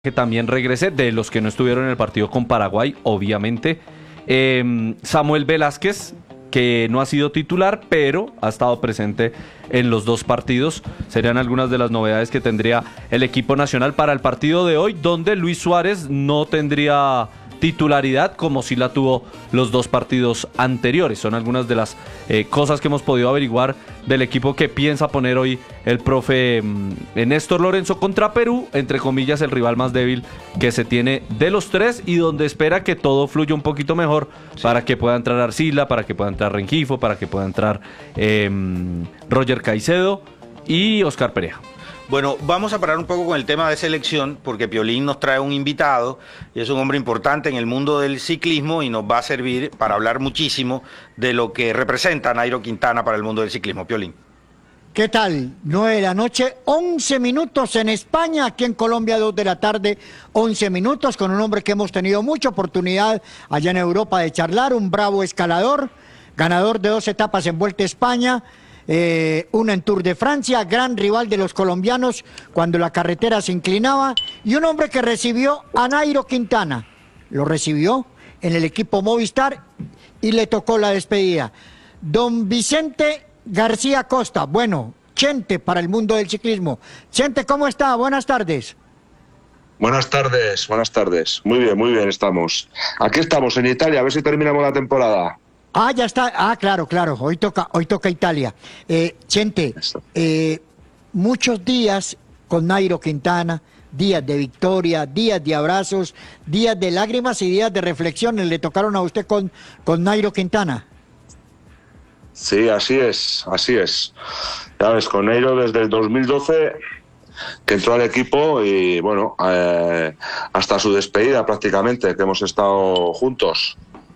que también regrese, de los que no estuvieron en el partido con Paraguay, obviamente. Samuel Velázquez, que no ha sido titular, pero ha estado presente en los dos partidos. Serían algunas de las novedades que tendría el equipo nacional para el partido de hoy, donde Luis Suárez no tendría titularidad como si la tuvo los dos partidos anteriores. Son algunas de las cosas que hemos podido averiguar del equipo que piensa poner hoy el profe Néstor Lorenzo contra Perú, entre comillas el rival más débil que se tiene de los tres, y donde espera que todo fluya un poquito mejor, para que pueda entrar Arcila, para que pueda entrar Rengifo, para que pueda entrar Roger Caicedo y Oscar Perea. Bueno, vamos a parar un poco con el tema de selección, porque Piolín nos trae un invitado y es un hombre importante en el mundo del ciclismo y nos va a servir para hablar muchísimo de lo que representa Nairo Quintana para el mundo del ciclismo. Piolín. ¿Qué tal? 9 de la noche, 11 minutos en España, aquí en Colombia 2 de la tarde, 11 minutos, con un hombre que hemos tenido mucha oportunidad allá en Europa de charlar, un bravo escalador, ganador de 2 etapas en Vuelta a España, una en Tour de Francia, gran rival de los colombianos cuando la carretera se inclinaba, y un hombre que recibió a Nairo Quintana, lo recibió en el equipo Movistar y le tocó la despedida. Don Vicente García Costa, bueno, Chente para el mundo del ciclismo. Chente, ¿cómo está? Buenas tardes. Buenas tardes. Muy bien estamos. Aquí estamos en Italia, a ver si terminamos la temporada. Ah, ya está. Ah, claro. Hoy toca Italia. Chente, muchos días con Nairo Quintana, días de victoria, días de abrazos, días de lágrimas y días de reflexiones. ¿Le tocaron a usted con Nairo Quintana? Sí, así es. Ya ves, con Nairo desde el 2012 que entró al equipo y bueno, hasta su despedida prácticamente, que hemos estado juntos.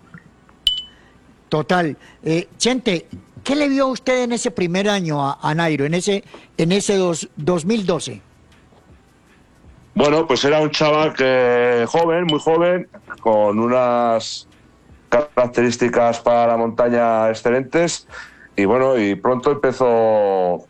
Total. Chente, ¿qué le vio usted en ese primer año a Nairo, en ese 2012? Bueno, pues era un chaval muy joven, con unas características para la montaña excelentes, y bueno, y pronto empezó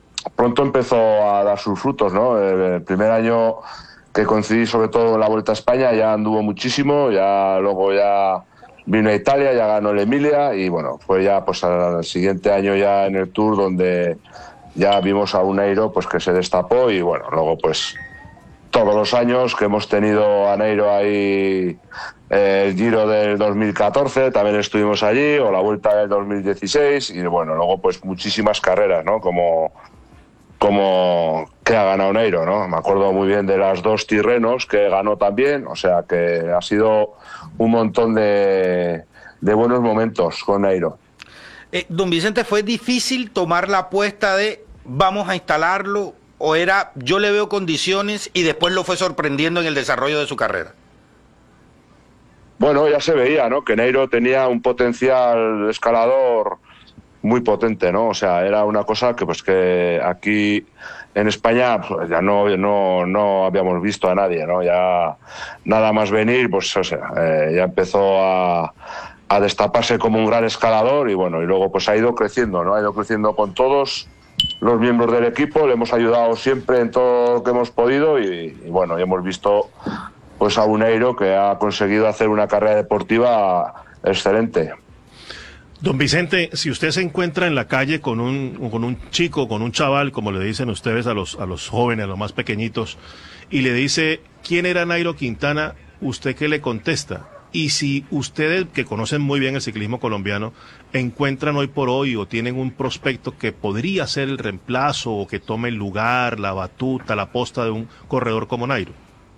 a dar sus frutos, ¿no? El primer año que coincidí sobre todo en la Vuelta a España ya anduvo muchísimo, luego vino a Italia, ya ganó el Emilia, y bueno, fue ya pues al siguiente año ya en el Tour donde ya vimos a un Nairo pues que se destapó, y bueno, luego pues todos los años que hemos tenido a Nairo ahí, el Giro del 2014 también estuvimos allí, o la Vuelta del 2016, y bueno, luego pues muchísimas carreras, ¿no? Como que ha ganado Nairo, ¿no? Me acuerdo muy bien de las 2 Tirrenos que ganó también, o sea que ha sido un montón de buenos momentos con Nairo. Don Vicente, ¿fue difícil tomar la apuesta de vamos a instalarlo, o era yo le veo condiciones y después lo fue sorprendiendo en el desarrollo de su carrera? Bueno, ya se veía, ¿no? Que Nairo tenía un potencial escalador muy potente, ¿no? O sea, era una cosa que aquí en España pues, ya no habíamos visto a nadie, ¿no? Ya nada más venir, pues o sea, ya empezó a destaparse como un gran escalador, y bueno, y luego pues ha ido creciendo, ¿no? Ha ido creciendo con todos los miembros del equipo, le hemos ayudado siempre en todo lo que hemos podido, y bueno, y hemos visto pues a un Nairo que ha conseguido hacer una carrera deportiva excelente. Don Vicente, si usted se encuentra en la calle con un chico, con un chaval, como le dicen ustedes a los jóvenes, a los más pequeñitos, y le dice quién era Nairo Quintana, ¿usted qué le contesta? Y si ustedes, que conocen muy bien el ciclismo colombiano, encuentran hoy por hoy o tienen un prospecto que podría ser el reemplazo o que tome el lugar, la batuta, la posta de un corredor como Nairo.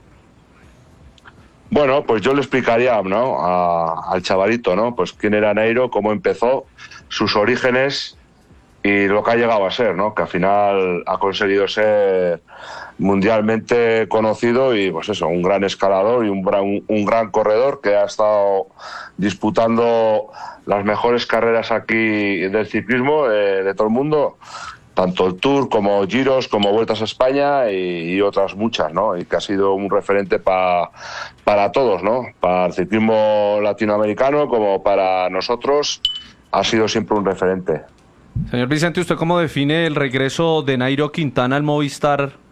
Bueno, pues yo le explicaría, ¿no? al chavalito, ¿no? Pues quién era Nairo, cómo empezó, sus orígenes y lo que ha llegado a ser, ¿no? Que al final ha conseguido ser mundialmente conocido y pues eso, un gran escalador y un gran corredor que ha estado disputando las mejores carreras aquí del ciclismo de todo el mundo, tanto el Tour como Giros, como Vueltas a España y otras muchas, ¿no? Y que ha sido un referente para todos, ¿no? Para el ciclismo latinoamericano como para nosotros, ha sido siempre un referente. Señor Vicente, ¿usted cómo define el regreso de Nairo Quintana al Movistar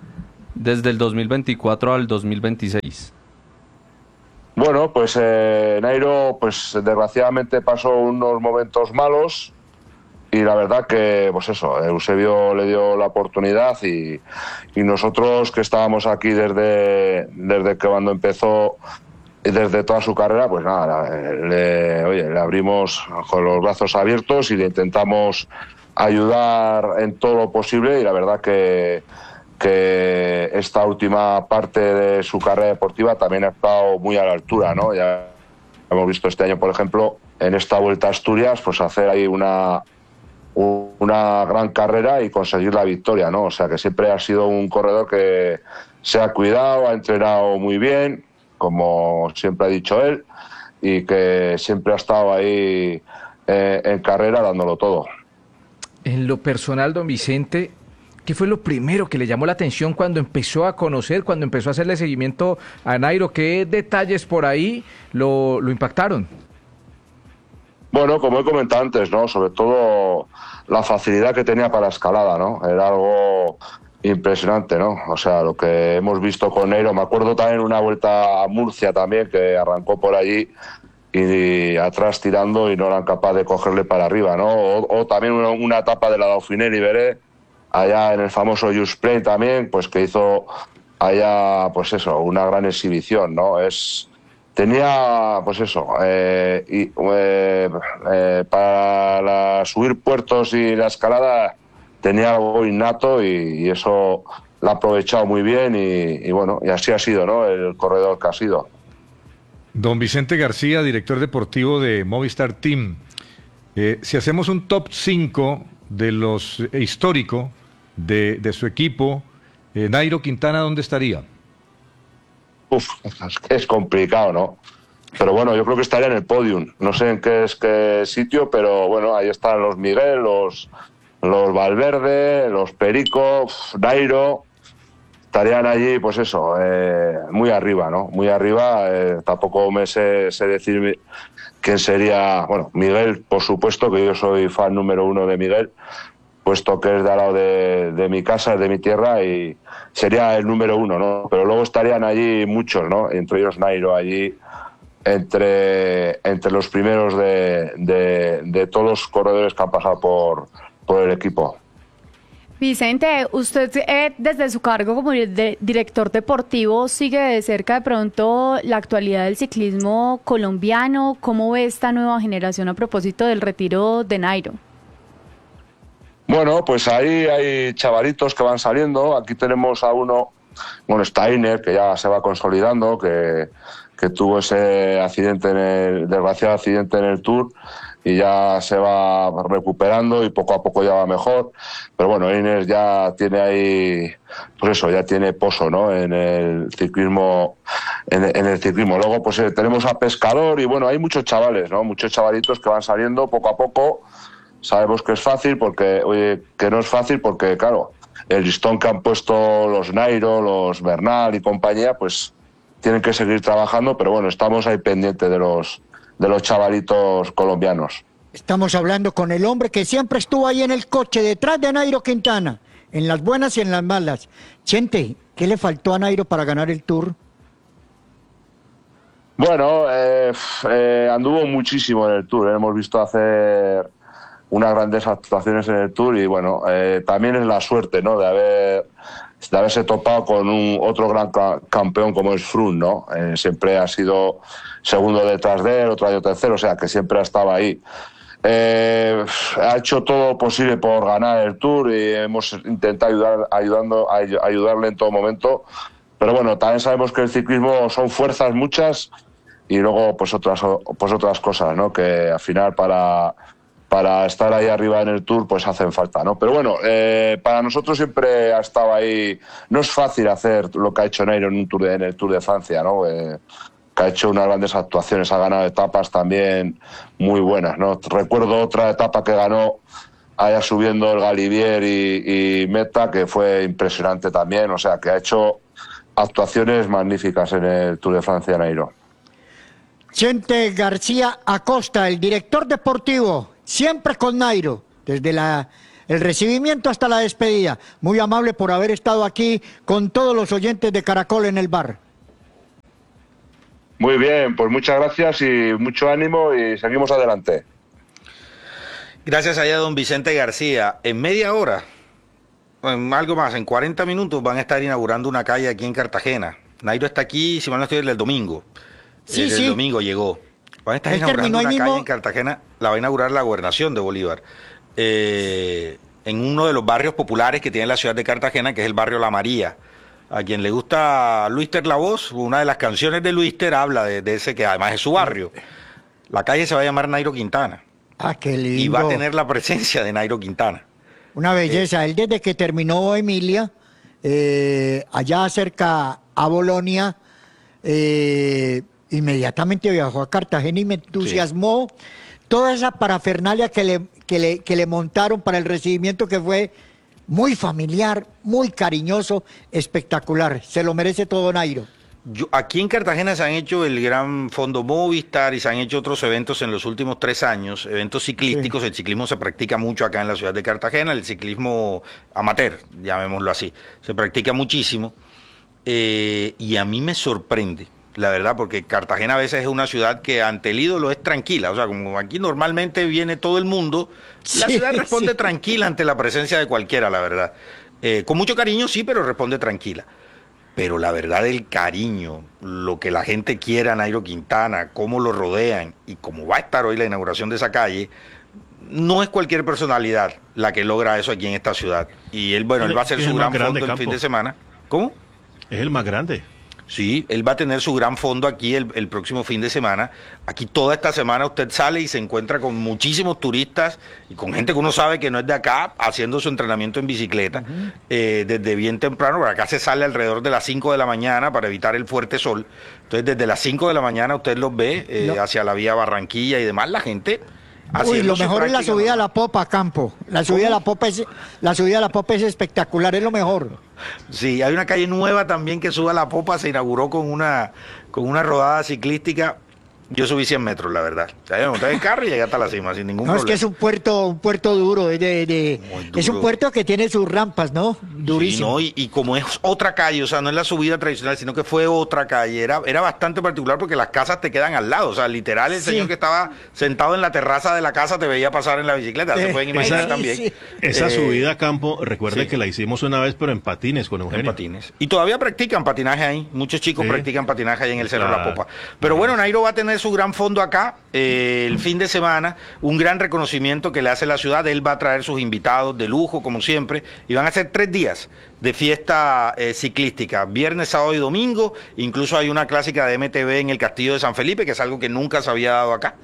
desde el 2024 al 2026? Bueno, pues Nairo, pues desgraciadamente pasó unos momentos malos y la verdad que, pues eso, Eusebio le dio la oportunidad y nosotros que estábamos aquí desde que cuando empezó, desde toda su carrera, pues nada, le abrimos con los brazos abiertos y le intentamos ayudar en todo lo posible y la verdad que esta última parte de su carrera deportiva también ha estado muy a la altura, ¿no? Ya hemos visto este año, por ejemplo, en esta Vuelta a Asturias, pues hacer ahí una gran carrera y conseguir la victoria, ¿no? O sea que siempre ha sido un corredor que se ha cuidado, ha entrenado muy bien, como siempre ha dicho él, y que siempre ha estado ahí en carrera dándolo todo. En lo personal, don Vicente, ¿qué fue lo primero que le llamó la atención cuando empezó a conocer, cuando empezó a hacerle seguimiento a Nairo? ¿Qué detalles por ahí lo impactaron? Bueno, como he comentado antes, ¿no? Sobre todo la facilidad que tenía para la escalada, ¿no? Era algo impresionante, ¿no? O sea, lo que hemos visto con Nairo, me acuerdo también una vuelta a Murcia también, que arrancó por allí y atrás tirando y no eran capaces de cogerle para arriba, ¿no? O también una etapa de la Dauphiné Libéré, allá en el famoso Just Play también, pues que hizo allá, pues eso, una gran exhibición, ¿no? Tenía, pues eso, para subir puertos y la escalada tenía algo innato y eso lo ha aprovechado muy bien y bueno, y así ha sido, ¿no? El corredor que ha sido. Don Vicente García, director deportivo de Movistar Team. Si hacemos un top 5 de los histórico de su equipo, Nairo Quintana, ¿dónde estaría? Es complicado, ¿no? Pero bueno, yo creo que estaría en el podium. No sé en qué sitio, pero bueno, ahí están los Miguel, los Valverde, los Perico, Nairo. Estarían allí, pues eso, muy arriba, ¿no? Muy arriba. Tampoco me sé decir quién sería. Bueno, Miguel, por supuesto, que yo soy fan número 1 de Miguel, puesto que es de al lado de mi casa, es de mi tierra y sería el número 1, ¿no? Pero luego estarían allí muchos, ¿no? Entre ellos Nairo, allí entre los primeros de todos los corredores que han pasado por el equipo. Vicente, usted desde su cargo como director deportivo sigue de cerca de pronto la actualidad del ciclismo colombiano. ¿Cómo ve esta nueva generación a propósito del retiro de Nairo? Bueno, pues ahí hay chavalitos que van saliendo. Aquí tenemos a uno, bueno, Steiner, que ya se va consolidando, que tuvo ese desgraciado accidente en el Tour y ya se va recuperando y poco a poco ya va mejor. Pero bueno, Inés ya tiene ahí, pues eso, ya tiene pozo, ¿no? En el ciclismo, en el ciclismo. Luego, pues tenemos a Pescador y bueno, hay muchos chavales, ¿no? Muchos chavalitos que van saliendo poco a poco. Sabemos que es fácil que no es fácil porque, claro, el listón que han puesto los Nairo, los Bernal y compañía, pues tienen que seguir trabajando, pero bueno, estamos ahí pendientes de los chavalitos colombianos. Estamos hablando con el hombre que siempre estuvo ahí en el coche, detrás de Nairo Quintana, en las buenas y en las malas. Chente, ¿qué le faltó a Nairo para ganar el Tour? Bueno, anduvo muchísimo en el Tour. Hemos visto hacer unas grandes actuaciones en el Tour y bueno, también es la suerte, ¿no? De haberse topado con otro gran campeón como es Froome, ¿no? Siempre ha sido segundo detrás de él, otro año tercero, o sea que siempre ha estado ahí. Ha hecho todo posible por ganar el Tour y hemos intentado ayudarle en todo momento, pero bueno, también sabemos que el ciclismo son fuerzas muchas y luego pues otras cosas, ¿no? Que al final para estar ahí arriba en el Tour pues hacen falta, ¿no? Pero bueno, para nosotros siempre ha estado ahí. No es fácil hacer lo que ha hecho Nairo en el Tour de Francia, ¿no? Que ha hecho unas grandes actuaciones, ha ganado etapas también muy buenas, ¿no? Recuerdo otra etapa que ganó allá subiendo el Galibier y Meta, que fue impresionante también, o sea, que ha hecho actuaciones magníficas en el Tour de Francia, Nairo. Chente García Acosta, el director deportivo, siempre con Nairo, desde la el recibimiento hasta la despedida. Muy amable por haber estado aquí con todos los oyentes de Caracol en el bar. Muy bien, pues muchas gracias y mucho ánimo y seguimos adelante. Gracias allá, don Vicente García. En media hora, en algo más, en 40 minutos van a estar inaugurando una calle aquí en Cartagena. Nairo está aquí, si mal no estoy, desde el domingo. Sí, desde sí. el domingo llegó. Van a estar Él inaugurando terminó ahí una calle mismo. en Cartagena, la va a inaugurar la Gobernación de Bolívar. En uno de los barrios populares que tiene la ciudad de Cartagena, que es el barrio La María. A quien le gusta Luíster La Voz, una de las canciones de Luíster habla de ese que además es su barrio. La calle se va a llamar Nairo Quintana. Ah, qué lindo. Y va a tener la presencia de Nairo Quintana. Una belleza. Él desde que terminó Emilia, allá cerca a Bolonia, inmediatamente viajó a Cartagena y me entusiasmó toda esa parafernalia que le montaron para el recibimiento, que fue muy familiar, muy cariñoso, espectacular. Se lo merece todo Nairo. Aquí en Cartagena se han hecho el gran fondo Movistar y se han hecho otros eventos en los últimos 3 años, eventos ciclísticos. Sí. El ciclismo se practica mucho acá en la ciudad de Cartagena, el ciclismo amateur, llamémoslo así, se practica muchísimo, y a mí me sorprende, la verdad, porque Cartagena a veces es una ciudad que ante el ídolo es tranquila, o sea, como aquí normalmente viene todo el mundo, la ciudad responde tranquila ante la presencia de cualquiera, la verdad. Con mucho cariño sí, pero responde tranquila. Pero la verdad, el cariño, lo que la gente quiere a Nairo Quintana, cómo lo rodean y cómo va a estar hoy la inauguración de esa calle, no es cualquier personalidad la que logra eso aquí en esta ciudad. Y él, bueno, él va a hacer su gran fondo el fin de semana. ¿Cómo? Es el más grande. Sí, él va a tener su gran fondo aquí el próximo fin de semana. Aquí toda esta semana usted sale y se encuentra con muchísimos turistas y con gente que uno sabe que no es de acá, haciendo su entrenamiento en bicicleta, desde bien temprano. Por acá se sale alrededor de las 5 de la mañana para evitar el fuerte sol. Entonces desde las 5 de la mañana usted los ve hacia la vía Barranquilla y demás, la gente... Uy, lo mejor es la subida a la Popa, Campo. La subida a la Popa es espectacular, es lo mejor. Sí, hay una calle nueva también que sube a la Popa, se inauguró con una rodada ciclística. Yo subí 100 metros, la verdad. O sea, yo me monté en el carro y llegué hasta la cima sin ningún problema. Es que es un puerto duro, es un puerto que tiene sus rampas, ¿no? Durísimo. Sí, ¿no? Y como es otra calle, o sea, no es la subida tradicional, sino que fue otra calle, era bastante particular porque las casas te quedan al lado, o sea, literal el señor que estaba sentado en la terraza de la casa te veía pasar en la bicicleta, se pueden imaginar también. Sí. Esa subida a Campo, recuerde que la hicimos una vez, pero en patines con Eugenio. En patines. Y todavía practican patinaje ahí, muchos chicos practican patinaje ahí en el Cerro de la Popa. Pero bueno, Nairo va a tener su gran fondo acá el fin de semana, un gran reconocimiento que le hace la ciudad. Él va a traer sus invitados de lujo, como siempre, y van a ser 3 días de fiesta ciclística, viernes, sábado y domingo. Incluso hay una clásica de MTV en el Castillo de San Felipe, que es algo que nunca se había dado acá.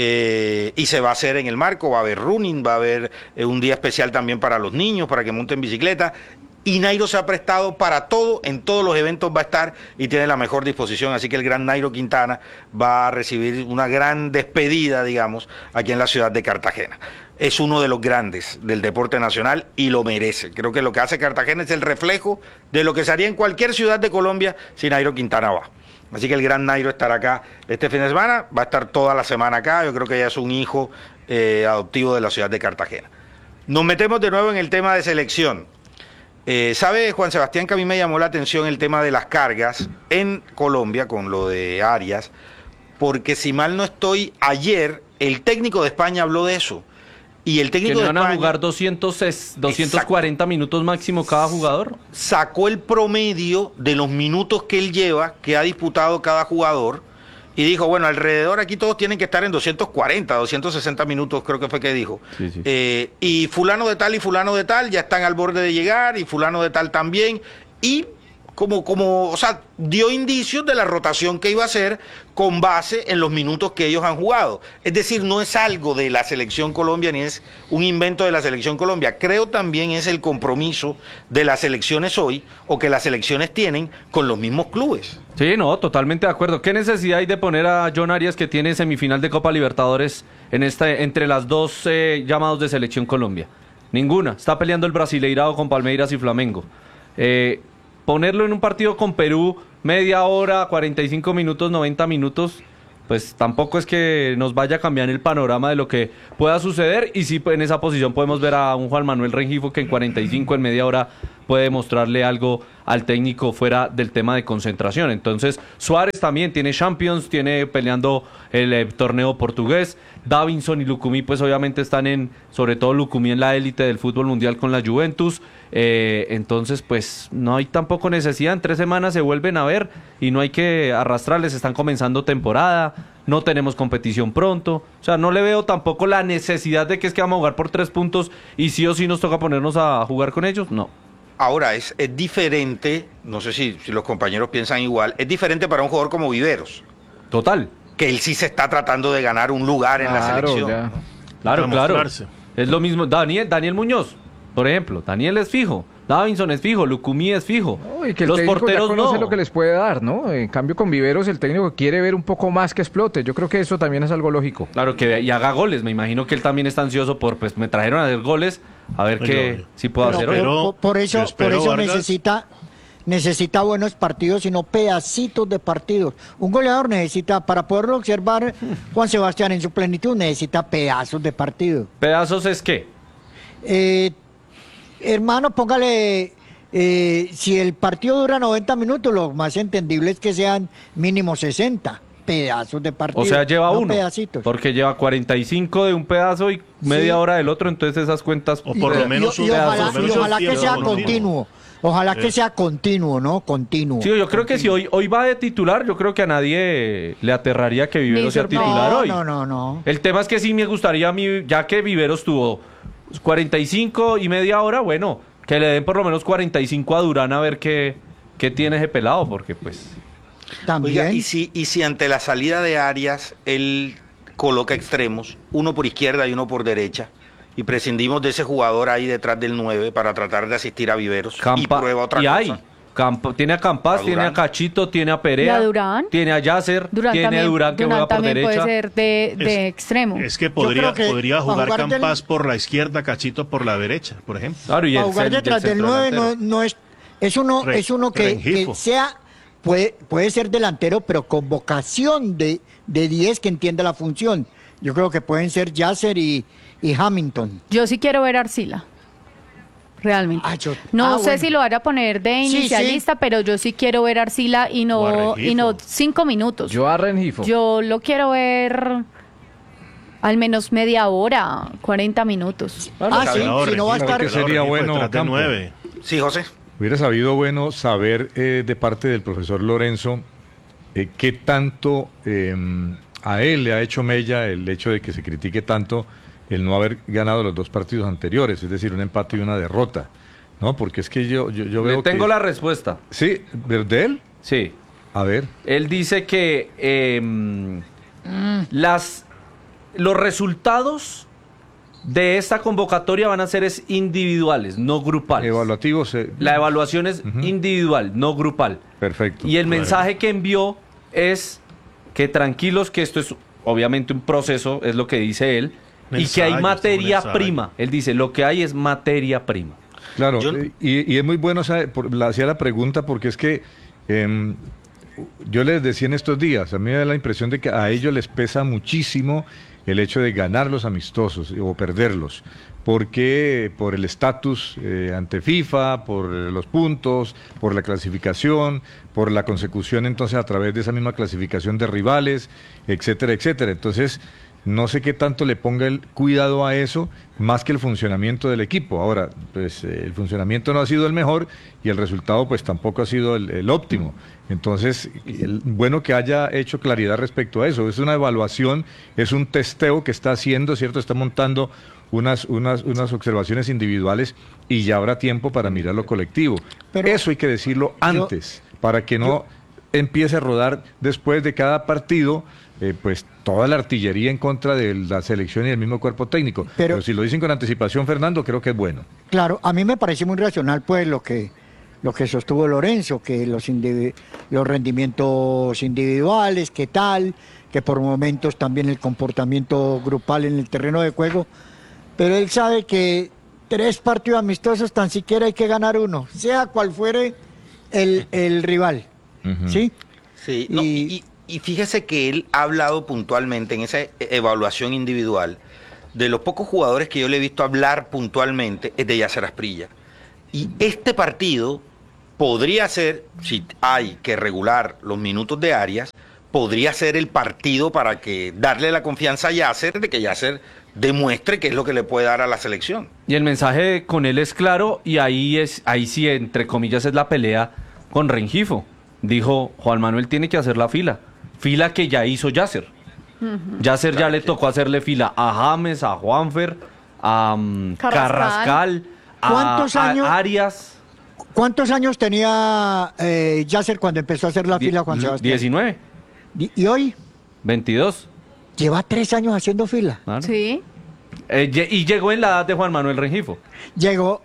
Y se va a hacer en el marco, va a haber running, va a haber un día especial también para los niños, para que monten bicicleta. Y Nairo se ha prestado para todo, en todos los eventos va a estar y tiene la mejor disposición, así que el gran Nairo Quintana va a recibir una gran despedida, digamos, aquí en la ciudad de Cartagena. Es uno de los grandes del deporte nacional y lo merece. Creo que lo que hace Cartagena es el reflejo de lo que se haría en cualquier ciudad de Colombia si Nairo Quintana va. Así que el gran Nairo estará acá este fin de semana, va a estar toda la semana acá, yo creo que ya es un hijo adoptivo de la ciudad de Cartagena. Nos metemos de nuevo en el tema de selección. ¿Sabe, Juan Sebastián, que a mí me llamó la atención el tema de las cargas en Colombia con lo de Arias? Porque si mal no estoy, ayer el técnico de España habló de eso. Y el técnico que de van España, a jugar 240 minutos máximo cada jugador. Sacó el promedio de los minutos que él lleva, que ha disputado cada jugador, y dijo, bueno, alrededor aquí todos tienen que estar en 240, 260 minutos, creo que fue que dijo. Sí. Y fulano de tal y fulano de tal ya están al borde de llegar, y fulano de tal también, y o sea, dio indicios de la rotación que iba a hacer con base en los minutos que ellos han jugado. Es decir, no es algo de la Selección Colombia, ni es un invento de la Selección Colombia. Creo también es el compromiso de las selecciones hoy, o que las selecciones tienen con los mismos clubes. Sí, no, totalmente de acuerdo. ¿Qué necesidad hay de poner a John Arias, que tiene semifinal de Copa Libertadores entre las dos llamados de Selección Colombia? Ninguna. Está peleando el Brasileirao con Palmeiras y Flamengo. Ponerlo en un partido con Perú, media hora, 45 minutos, 90 minutos, pues tampoco es que nos vaya a cambiar el panorama de lo que pueda suceder, y sí en esa posición podemos ver a un Juan Manuel Rengifo que en 45, en media hora, puede mostrarle algo al técnico fuera del tema de concentración. Entonces Suárez también tiene Champions, tiene peleando el torneo portugués. Davinson y Lucumí pues obviamente están sobre todo Lucumí en la élite del fútbol mundial con la Juventus. Entonces pues no hay tampoco necesidad, en 3 semanas se vuelven a ver y no hay que arrastrarles, están comenzando temporada, no tenemos competición pronto, o sea, no le veo tampoco la necesidad de que es que vamos a jugar por 3 puntos y sí o sí nos toca ponernos a jugar con ellos, no. Ahora, es diferente, no sé si los compañeros piensan igual, es diferente para un jugador como Viveros, Total. que él sí se está tratando de ganar un lugar en la selección. ya. Claro, claro. Camuflarse. Es lo mismo. Daniel Muñoz, por ejemplo. Daniel es fijo. Davinson es fijo. Lucumí es fijo. Uy, que el Los técnico porteros ya conoce no. lo que les puede dar, ¿no? En cambio, con Viveros, el técnico quiere ver un poco más que explote. Yo creo que eso también es algo lógico. Claro, que y haga goles. Me imino que él también está ansioso pues me trajeron a hacer goles. A ver Oye, si puedo Pero hacer pero- hoy. por eso, yo espero, por eso Vargas. necesita buenos partidos y no pedacitos de partidos. Un goleador necesita, para poderlo observar, Juan Sebastián en su plenitud, necesita pedazos de partido. ¿Pedazos es qué? Hermano, póngale, si el partido dura 90 minutos, lo más entendible es que sean mínimo 60 pedazos de partido. O sea, lleva no uno. pedacitos. Porque lleva 45 de un pedazo y media hora del otro. Entonces esas cuentas... O por lo menos un ojalá, por lo menos y ojalá un que tiempo sea continuo. continuo. Ojalá que sea continuo, ¿no? Continuo. Sí, yo creo que si hoy va de titular, yo creo que a nadie le aterraría que Viveros sea titular hoy. No. El tema es que sí me gustaría a mí, ya que Viveros tuvo 45 y media hora, bueno, que le den por lo menos 45 a Durán a ver qué tiene ese pelado, porque pues... También. Oiga, y si ante la salida de Arias él coloca extremos, uno por izquierda y uno por derecha, y prescindimos de ese jugador ahí detrás del 9 para tratar de asistir a Viveros y prueba otra cosa. hay. Tiene a Campas, A tiene a Durán. Cachito, tiene a ¿Y Perea, a Durán? tiene a Yasser, tiene a Durán que juega por también derecha. puede ser de Es- extremo. Es que creo que podría para jugar jugar del- Campas por la izquierda, Cachito por la derecha, por ejemplo. Claro, y Para el jugar detrás del centro 9 delantero. no es uno que Rengifo. sea, puede ser delantero, pero con vocación de 10 que entienda la función. Yo creo que pueden ser Yasser y Hamilton. Yo sí quiero ver a Arcila. Realmente. No sé bueno. si lo van a poner de Sí, inicialista, pero yo sí quiero ver a Arcila y O a no Rengifo. 5 minutos. Yo a Rengifo. Yo lo quiero ver al menos media hora, 40 minutos. Sí, si no va a estar... que sería bueno, detrás del Campo. 9. Sí, José. Hubiera sabido bueno saber de parte del profesor Lorenzo qué tanto a él le ha hecho mella el hecho de que se critique tanto el no haber ganado los 2 partidos anteriores, es decir, un empate y una derrota, ¿no? Porque es que yo veo Le tengo que... la respuesta. Sí, ¿de él? Sí. A ver. Él dice que los resultados de esta convocatoria van a ser individuales, no grupales. Evaluativos. La evaluación es individual, no grupal. Perfecto. Y el mensaje que envió es que tranquilos, que esto es obviamente un proceso, es lo que dice él, Un y que hay ensayo, materia es un ensayo. prima. Él dice, lo que hay es materia prima. Claro, Yo- y es muy bueno, hacía la pregunta porque es que yo les decía en estos días, a mí me da la impresión de que a ellos les pesa muchísimo el hecho de ganar los amistosos o perderlos, porque por el estatus ante FIFA, por los puntos, por la clasificación, por la consecución entonces a través de esa misma clasificación de rivales, etcétera, etcétera. Entonces, no sé qué tanto le ponga el cuidado a eso, más que el funcionamiento del equipo. Ahora, pues el funcionamiento no ha sido el mejor y el resultado pues tampoco ha sido el óptimo. Entonces, bueno que haya hecho claridad respecto a eso. Es una evaluación, es un testeo que está haciendo, ¿cierto? Está montando unas observaciones individuales y ya habrá tiempo para mirar lo colectivo. Pero eso hay que decirlo antes, para que no empiece a rodar después de cada partido pues toda la artillería en contra de la selección y del mismo cuerpo técnico. Pero si lo dicen con anticipación, Fernando, creo que es bueno. Claro, a mí me parece muy racional pues lo que sostuvo Lorenzo, que los rendimientos individuales, que tal, que por momentos también el comportamiento grupal en el terreno de juego, pero él sabe que 3 partidos amistosos tan siquiera hay que ganar uno, sea cual fuere el rival, ¿sí? Sí, no, Y- Y fíjese que él ha hablado puntualmente en esa evaluación individual de los pocos jugadores que yo le he visto hablar puntualmente es de Yasser Asprilla. Y este partido podría ser, si hay que regular los minutos de Arias, podría ser el partido para que darle la confianza a Yasser, de que Yasser demuestre qué es lo que le puede dar a la selección. Y el mensaje con él es claro, y ahí sí, entre comillas, es la pelea con Rengifo. Dijo, Juan Manuel tiene que hacer la fila que ya hizo Yasser. Yasser ya le tocó hacerle fila a James, a Juanfer, a Carrascal, a Arias. ¿Cuántos años tenía Yasser cuando empezó a hacer la fila, Juan Sebastián? 19. ¿Y hoy? 22. Lleva 3 años haciendo fila. Claro. Sí. Y llegó en la edad de Juan Manuel Rengifo. Llegó,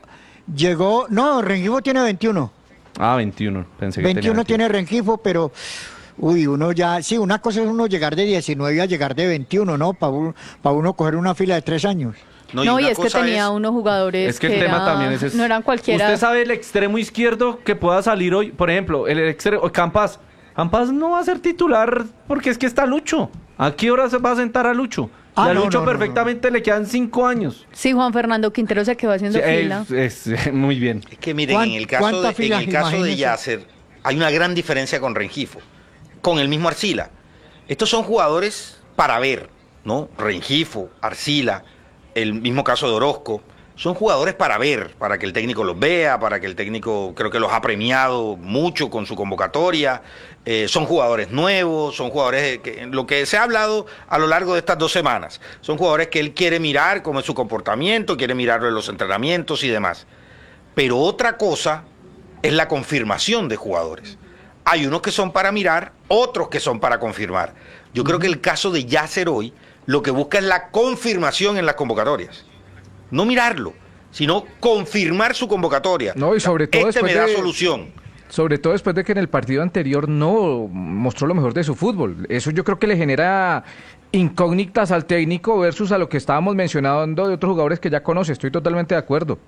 no, Rengifo tiene 21. 21, pensé que 21 tenía tiene Rengifo, pero, uno ya, sí, una cosa es uno llegar de 19 a llegar de 21, ¿no? Para uno coger una fila de 3 años. No, y es que tenía unos jugadores es que el tema también es no eran cualquiera. Usted sabe el extremo izquierdo que pueda salir hoy, por ejemplo, el extremo Campas no va a ser titular porque es que está Lucho. ¿A qué hora se va a sentar a Lucho? Y a Lucho perfectamente le quedan 5 años. Sí, Juan Fernando Quintero se quedó haciendo fila. Muy bien. Es que miren, en el caso de Yasser hay una gran diferencia con Rengifo, con el mismo Arcila. Estos son jugadores para ver, ¿no? Rengifo, Arcila, el mismo caso de Orozco. Son jugadores para ver, para que el técnico los vea, para que el técnico creo que los ha premiado mucho con su convocatoria. Son jugadores nuevos, son jugadores que lo que se ha hablado a lo largo de estas 2 semanas. Son jugadores que él quiere mirar cómo es su comportamiento, quiere mirarlo en los entrenamientos y demás. Pero otra cosa es la confirmación de jugadores. Hay unos que son para mirar, otros que son para confirmar. Yo creo que el caso de Yasser hoy lo que busca es la confirmación en las convocatorias. No mirarlo, sino confirmar su convocatoria. No, y sobre todo me da solución. Sobre todo después de que en el partido anterior no mostró lo mejor de su fútbol. Eso yo creo que le genera incógnitas al técnico versus a lo que estábamos mencionando de otros jugadores que ya conoce. Estoy totalmente de acuerdo.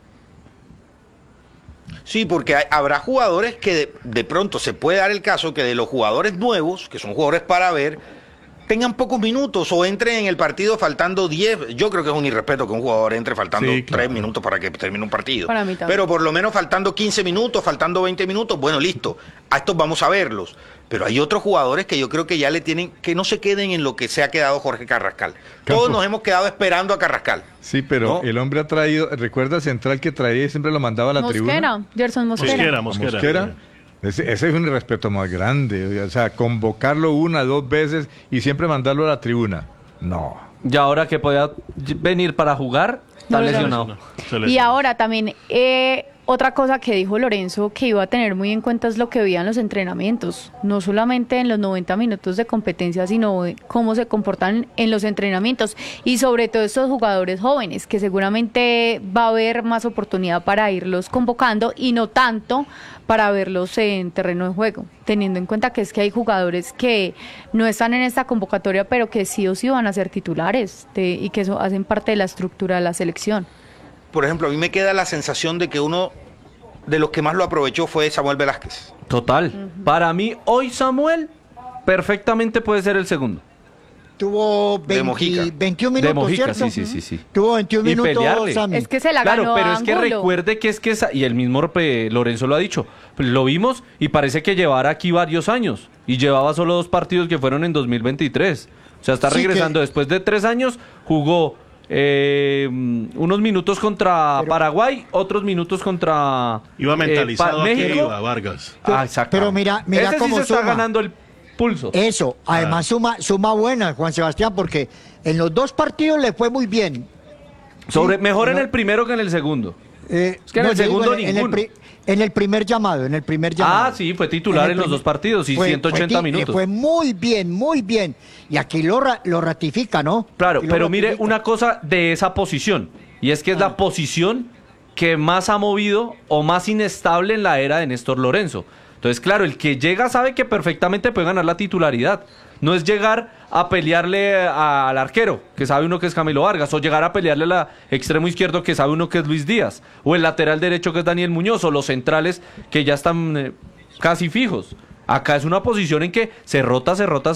Sí, porque habrá jugadores que de pronto se puede dar el caso que de los jugadores nuevos, que son jugadores para ver, tengan pocos minutos o entren en el partido faltando 10. Yo creo que es un irrespeto que un jugador entre faltando 3 minutos para que termine un partido. Para mí también. Pero por lo menos faltando 15 minutos, faltando 20 minutos, bueno, listo. A estos vamos a verlos. Pero hay otros jugadores que yo creo que ya le tienen, que no se queden en lo que se ha quedado Jorge Carrascal. Todos nos hemos quedado esperando a Carrascal. Sí, pero ¿no? El hombre ha traído, recuerda el central que traía y siempre lo mandaba a la tribuna. Gerson Mosquera. Mosquera. Ese es un irrespeto más grande, o sea, convocarlo 1 o 2 veces y siempre mandarlo a la tribuna. No. Y ahora que podía venir para jugar, está lesionado. Y ahora también, otra cosa que dijo Lorenzo que iba a tener muy en cuenta es lo que veía en los entrenamientos, no solamente en los 90 minutos de competencia, sino cómo se comportan en los entrenamientos y sobre todo estos jugadores jóvenes, que seguramente va a haber más oportunidad para irlos convocando y no tanto para verlos en terreno de juego, teniendo en cuenta que es que hay jugadores que no están en esta convocatoria, pero que sí o sí van a ser titulares y que eso hacen parte de la estructura de la selección. Por ejemplo, a mí me queda la sensación de que uno de los que más lo aprovechó fue Samuel Velázquez. Total. Para mí, hoy Samuel perfectamente puede ser el segundo. Tuvo 21 minutos, de Mojica, ¿cierto? Sí. Tuvo 21 minutos, Sammy. Es que se la ganó pero es que Angulo. recuerde que y el mismo Lorenzo lo ha dicho, lo vimos y parece que llevara aquí varios años y llevaba solo 2 partidos que fueron en 2023. O sea, está regresando después de 3 años, jugó unos minutos contra Paraguay, otros minutos contra iba mentalizado México. Que iba Vargas. Exacto. Pero mira ese cómo sí se está suma. ganando el pulso. Eso, además suma buena, Juan Sebastián, porque en los 2 partidos le fue muy bien. Mejor en el primero que en el segundo. Es que en el segundo ninguno. En el primer llamado. Ah, sí, fue titular en los 2 partidos y 180 minutos. Fue muy bien. Y aquí lo ratifica, ¿no? Claro, pero pero mire una cosa de esa posición, y es que es la posición que más ha movido o más inestable en la era de Néstor Lorenzo. Entonces, claro, el que llega sabe que perfectamente puede ganar la titularidad. No es llegar a pelearle al arquero, que sabe uno que es Camilo Vargas, o llegar a pelearle al extremo izquierdo, que sabe uno que es Luis Díaz, o el lateral derecho, que es Daniel Muñoz, o los centrales, que ya están casi fijos. Acá es una posición en que se rota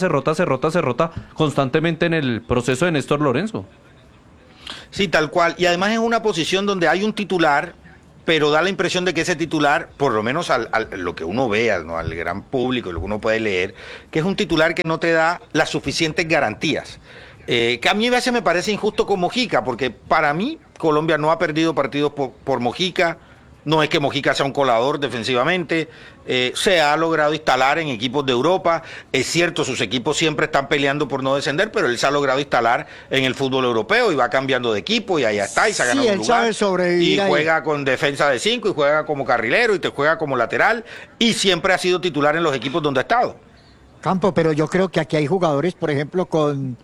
constantemente en el proceso de Néstor Lorenzo. Sí, tal cual. Y además es una posición donde hay un titular, pero da la impresión de que ese titular, por lo menos lo que uno vea, ¿no? Al gran público, lo que uno puede leer, que es un titular que no te da las suficientes garantías. Que a mí a veces me parece injusto con Mojica, porque para mí Colombia no ha perdido partidos por Mojica. No es que Mojica sea un colador defensivamente, se ha logrado instalar en equipos de Europa, es cierto, sus equipos siempre están peleando por no descender, pero él se ha logrado instalar en el fútbol europeo y va cambiando de equipo y allá está y se ha ganado un lugar. Sabe sobrevivir y ahí. juega con defensa de 5 y juega como carrilero y te juega como lateral y siempre ha sido titular en los equipos donde ha estado. Campo, pero yo creo que aquí hay jugadores, por ejemplo, con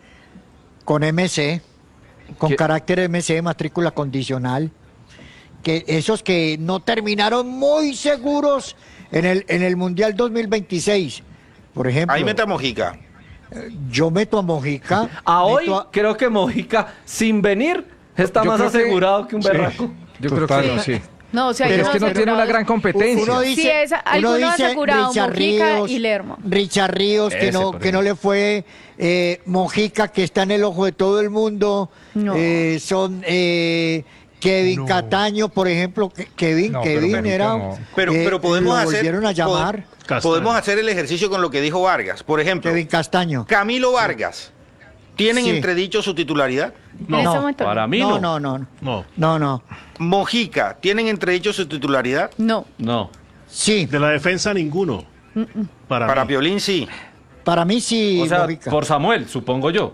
MC, con ¿Qué? carácter MC, matrícula condicional, que esos que no terminaron muy seguros en el Mundial 2026. Por ejemplo, Ahí mete a Mojica. yo meto a Mojica. A hoy meto a- creo que Mojica, sin venir, está Yo más creo que- asegurado que un berraco. Yo creo Total. que no, sí. No, o sea, Pero Es que no tiene una gran competencia. Uno dice, Sí, es- uno alguno dice asegurado, Richard Mojica Ríos, y Lerma. Richard Ríos, Ese, por que no le fue, Mojica, que está en el ojo de todo el mundo, No. son Kevin Cataño, por ejemplo, Kevin No, pero Benito era... no. Pero podemos lo hacer... volvieron a llamar Castaño. Podemos hacer el ejercicio con lo que dijo Vargas. Por ejemplo, Kevin Castaño. Camilo Vargas. ¿Tienen Sí. entredicho su titularidad? En este No, momento Para mí No, no. no, no, No. no, no. Mojica, ¿tienen entredicho su titularidad? no. No. Sí, De la defensa, ninguno. Para mí. Piolín sí. para mí sí, O sea, Mojica. por Samuel, supongo yo.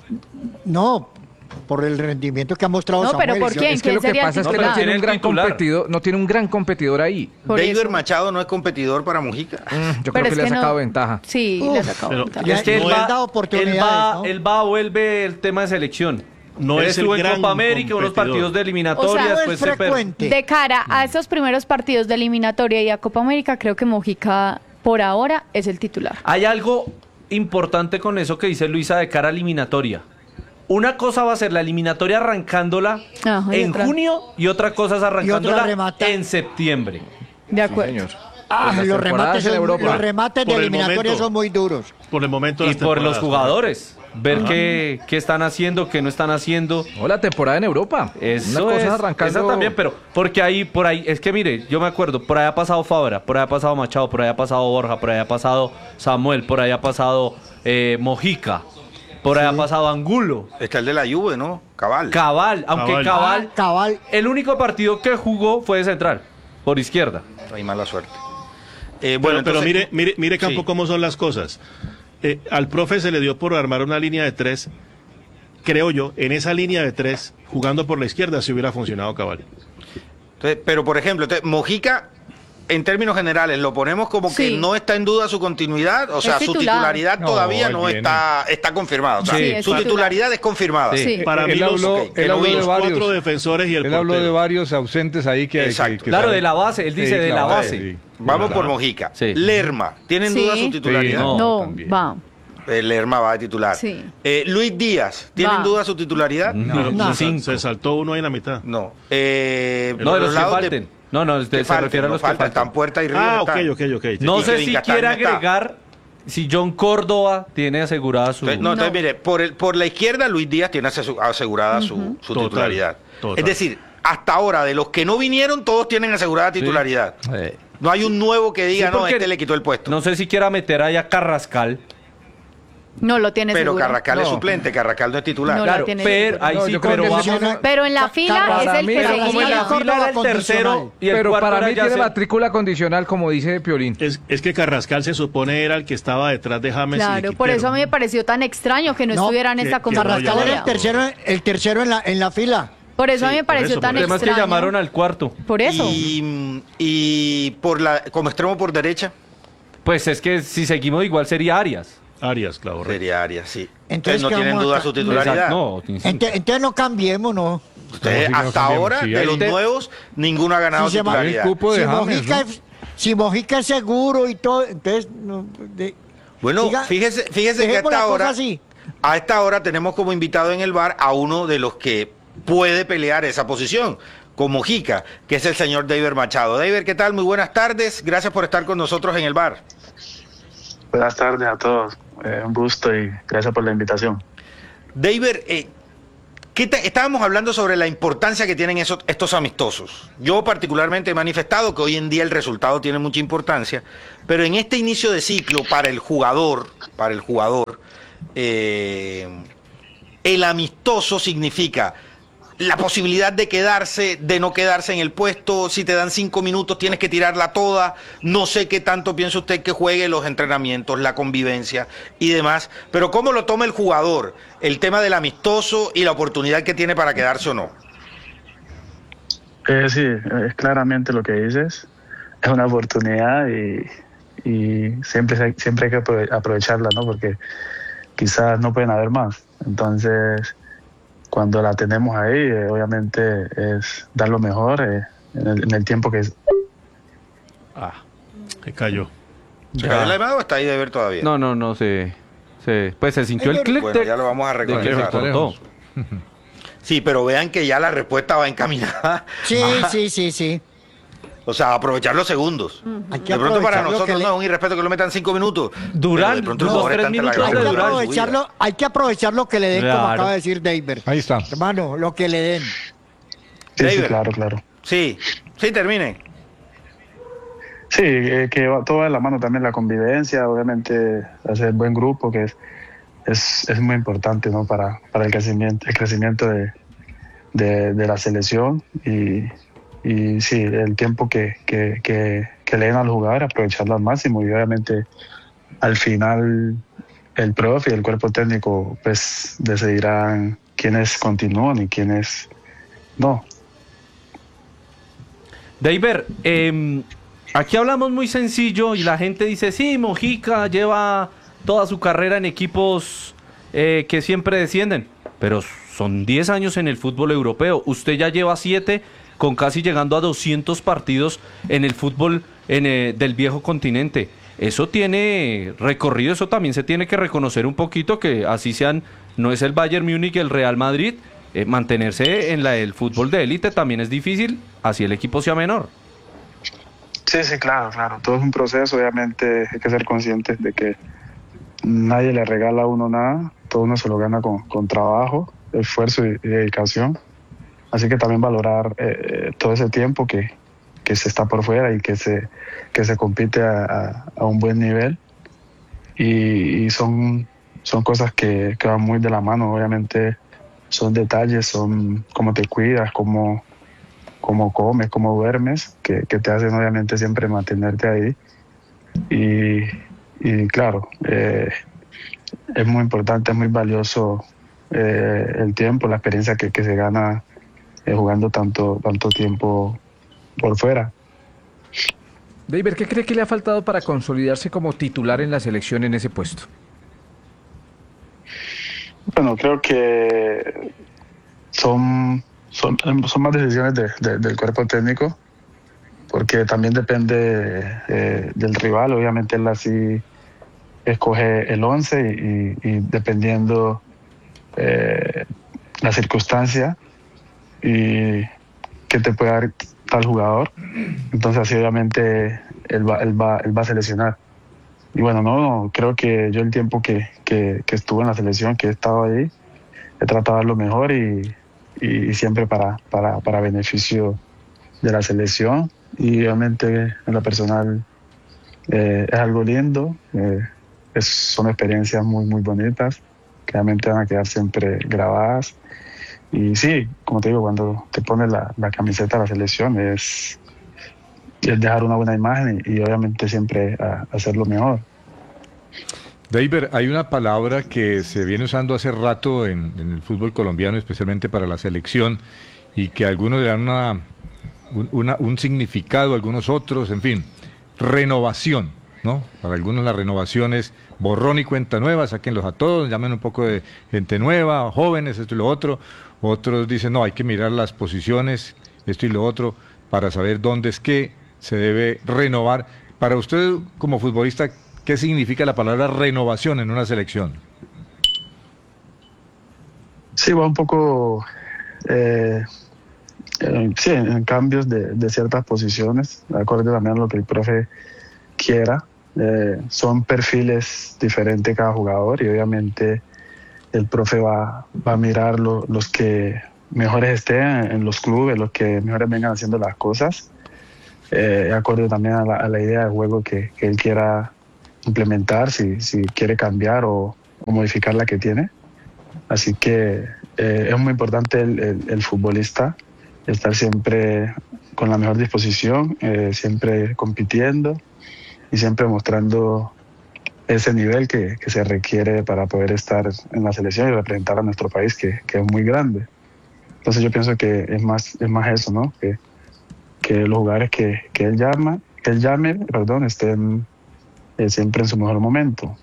No, por el rendimiento que ha mostrado No, Samuel. pero ¿por Yo- quién? Es que lo que sería el pasa es que titular? no tiene Tiene un gran el titular. competidor, no tiene un gran competidor ahí. Por David eso. Machado no es competidor para Mojica. Yo Pero creo que es le ha que no- sacado ventaja. Sí, le ha Uf, sacado pero- ventaja. Ya- Es que le han dado oportunidades, ¿no? él va, vuelve el tema de selección. No Él es el estuvo en gran Copa América, unos competidor. partidos de eliminatorias, O sea, no es pues se per- frecuente. De cara a estos primeros partidos de eliminatoria y a Copa América, creo que Mojica por ahora es el titular. Hay algo importante con eso que dice Luisa de cara a eliminatoria. Una cosa va a ser la eliminatoria arrancándola Ajá, y en otra. junio y otra cosa es arrancándola remata. en septiembre. De acuerdo. Señor. Ah, Las los temporadas remates, en Europa. los remates de Por el eliminatoria momento. son muy duros. Por el momento Y las por los temporadas. jugadores, ver qué están haciendo, qué no están haciendo. O la temporada en Europa. Eso Una cosa es, arrancando. esa también, pero porque ahí, por ahí, es que mire, yo me acuerdo, por ahí ha pasado Fabra, por ahí ha pasado Machado, por ahí ha pasado Borja, por ahí ha pasado Samuel, por ahí ha pasado Mojica, por ahí ha pasado Angulo, Está el de la Juve, ¿no? Cabal. Cabal, aunque Cabal. Cabal, el único partido que jugó fue de central, por izquierda. Hay mala suerte. Pero entonces- mire Campo, Sí. cómo son las cosas. Al profe se le dio por armar una línea de 3. Creo yo, en esa línea de 3, jugando por la izquierda, si hubiera funcionado cabal. Entonces, pero por ejemplo, Mojica, en términos generales, lo ponemos como que Sí. no está en duda su continuidad, o sea, su titular. titularidad No, todavía no él viene. está confirmada. O sea, Sí, es su titular. titularidad es confirmada. Sí. Para Él mí los, habló- ok, él habló de los varios. cuatro defensores y el Él habló de portero. varios ausentes ahí que... Exacto. Claro, de la base, él dice de la claro, base. sí. Vamos Claro. por Mojica. Sí. Lerma, ¿tienen Sí. duda su titularidad? Sí, No, No, también. va. Lerma va de titular. Sí. Luis Díaz, ¿tienen Va. duda su titularidad? Pero No. se saltó uno ahí en la mitad. No. No, de los que falten. No, que se refiere a los que faltan. faltan. Están Puerta y River. Ah, ok, están. ok. No Y sé Kevin si Castaño quiere está. agregar si John Córdoba tiene asegurada su... Entonces, No. mire, por la izquierda Luis Díaz tiene asegurada su Total, titularidad. total. Es decir, hasta ahora, de los que no vinieron, todos tienen asegurada titularidad. No hay un nuevo que diga, Sí, no, porque este le quitó el puesto. No sé si quiera meter ahí a Carrascal. No lo tiene Pero seguro. Carrascal es No. suplente, Carrascal no es titular. No, la Claro, tiene pero seguro. ahí No, sí, yo creo pero que vamos... funciona. Pero en la fila Para es el mí, que pero Pero como en la seguía. fila era el Córdoba tercero condicional. y el Pero cuarto para era mí ya tiene se- matrícula condicional, como dice Piolín. Es que Carrascal se supone era el que estaba detrás de James. y Claro, Quintero. por eso a mí me pareció tan extraño que no No, estuviera en que- esta que no Carrascal era convocatoria. el tercero en la fila. Por eso a mí Sí, me pareció por tan eso. Además que extraño. llamaron al cuarto. Por eso. Y como extremo por derecha, Pues es que si seguimos igual sería Arias. Arias, claro. sería Arias, sí. Entonces, Entonces no ¿qué tienen vamos duda a- su titularidad. Exacto, no, insisto. Entonces no cambiemos, ¿no? Ustedes, No, sí, no hasta cambiamos. ahora, Sí, de ahí los te- nuevos, ninguno ha ganado Si se llama- titularidad. El cupo de Si James, Mojica, ¿no? si Mojica es seguro y todo, entonces... Bueno, Diga- fíjese que dejemos la hasta cosa ahora, así. a esta hora tenemos como invitado en el bar a uno de los que puede pelear esa posición, con Mojica, que es el señor David Machado. David, ¿qué tal? Muy buenas tardes. Gracias por estar con nosotros en el bar. Buenas tardes a todos. Un gusto y gracias por la invitación. David, estábamos hablando sobre la importancia que tienen estos amistosos. Yo particularmente he manifestado que hoy en día el resultado tiene mucha importancia, pero en este inicio de ciclo para el jugador, el amistoso significa la posibilidad de quedarse, de no quedarse en el puesto. Si te dan 5 minutos tienes que tirarla toda. No sé qué tanto piensa usted que juegue los entrenamientos, la convivencia y demás, pero cómo lo toma el jugador, el tema del amistoso y la oportunidad que tiene para quedarse o no. Sí, es claramente lo que dices. Es una oportunidad y siempre hay que aprovecharla, ¿no? Porque quizás no pueden haber más. Entonces, cuando la tenemos ahí, obviamente es dar lo mejor en el tiempo que es. Se cayó. ¿Se cayó la llamada o está ahí de ver todavía? No, pues se sintió el clic. Bueno, ya lo vamos a reconectar. Sí, pero vean que ya la respuesta va encaminada. Sí. O sea, aprovechar los segundos. Hay que De pronto para aprovechar lo nosotros que no es un irrespeto que lo metan 5 minutos. Durán, De pronto el los jugador 3 está ante la minutos gran de oportunidad Durán. de su vida. Hay que aprovechar lo que le den, como Claro. acaba de decir David. Ahí está. Hermano, lo que le den. Sí, David. claro. Sí, termine. Sí, que va todo de la mano también la convivencia, obviamente hacer buen grupo, que es muy importante, ¿no? Para el crecimiento de la selección y sí, el tiempo que le den al jugador, aprovecharlo al máximo y obviamente al final el profe y el cuerpo técnico pues decidirán quiénes continúan y quiénes no. David, aquí hablamos muy sencillo y la gente dice, sí, Mojica lleva toda su carrera en equipos que siempre descienden, pero son 10 años en el fútbol europeo. Usted ya lleva 7 con casi llegando a 200 partidos en el fútbol del viejo continente. Eso tiene recorrido, eso también se tiene que reconocer un poquito, que así sean, no es el Bayern Múnich y el Real Madrid. Mantenerse en el fútbol de élite también es difícil, así el equipo sea menor. Sí, claro. Todo es un proceso, obviamente hay que ser conscientes de que nadie le regala a uno nada, todo uno se lo gana con trabajo, esfuerzo y dedicación. Así que también valorar todo ese tiempo que se está por fuera y que se compite a un buen nivel. Y son cosas que van muy de la mano, obviamente son detalles, son cómo te cuidas, cómo comes, cómo duermes, que te hacen obviamente siempre mantenerte ahí. Y claro, es muy importante, es muy valioso el tiempo, la experiencia que se gana jugando tanto tiempo por fuera. David, ¿qué cree que le ha faltado para consolidarse como titular en la selección en ese puesto? Bueno, creo que son más decisiones del cuerpo técnico, porque también depende del rival. Obviamente él así escoge el 11 y dependiendo la circunstancia y qué te puede dar tal jugador, entonces así obviamente él va a seleccionar. Y bueno, no, creo que yo el tiempo que estuve en la selección, que he estado ahí, he tratado de dar lo mejor y siempre para beneficio de la selección. Y obviamente en lo personal es algo lindo, son experiencias muy bonitas que realmente van a quedar siempre grabadas. Y sí, como te digo, cuando te pones la camiseta de la selección es dejar una buena imagen y obviamente siempre hacer lo mejor. David, hay una palabra que se viene usando hace rato en el fútbol colombiano, especialmente para la selección, y que algunos le dan un significado, algunos otros, en fin, renovación, ¿no? Para algunos la renovación es borrón y cuenta nueva, sáquenlos a todos, llamen un poco de gente nueva, jóvenes, esto y lo otro. Otros dicen, no, hay que mirar las posiciones, esto y lo otro, para saber dónde es que se debe renovar. Para usted, como futbolista, ¿qué significa la palabra renovación en una selección? Sí, va un poco en cambios de ciertas posiciones, de acuerdo también a lo que el profe quiera. Son perfiles diferentes cada jugador y obviamente el profe va a mirar los que mejores estén en los clubes, los que mejores vengan haciendo las cosas, acorde también a la idea de juego que él quiera implementar, si quiere cambiar o modificar la que tiene. Así que es muy importante el futbolista estar siempre con la mejor disposición, siempre compitiendo y siempre mostrando ese nivel que se requiere para poder estar en la selección y representar a nuestro país, que es muy grande. Entonces yo pienso que es más eso, ¿no? Que los jugadores que él llame, estén siempre en su mejor momento.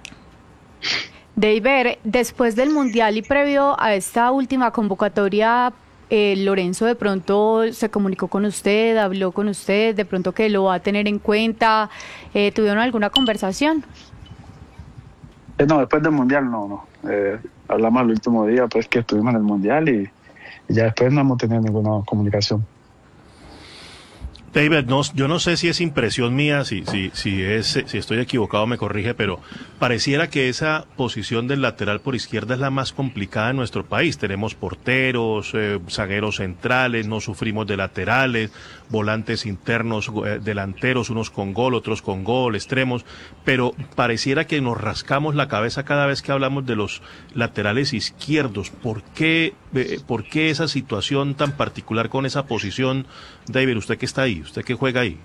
David, después del Mundial y previo a esta última convocatoria, Lorenzo de pronto se comunicó con usted, habló con usted, de pronto que lo va a tener en cuenta, ¿tuvieron alguna conversación? No, después del Mundial no. Hablamos el último día pues que estuvimos en el Mundial y ya después no hemos tenido ninguna comunicación. David, yo no sé si es impresión mía, si estoy equivocado me corrige, pero pareciera que esa posición del lateral por izquierda es la más complicada en nuestro país. Tenemos porteros, zagueros centrales, no sufrimos de laterales, volantes internos, delanteros, unos con gol, otros con gol, extremos, pero pareciera que nos rascamos la cabeza cada vez que hablamos de los laterales izquierdos. ¿Por qué esa situación tan particular con esa posición, David? Usted que está ahí, usted que juega ahí.